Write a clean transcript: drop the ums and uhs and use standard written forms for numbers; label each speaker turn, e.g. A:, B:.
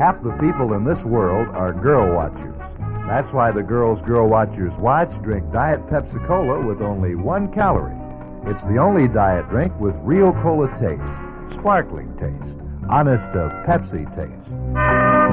A: Half the people in this world are girl watchers. That's why the girls Girl Watchers watch drink Diet Pepsi-Cola with only 1 calorie. It's the only diet drink with real cola taste, sparkling taste, honest to Pepsi taste.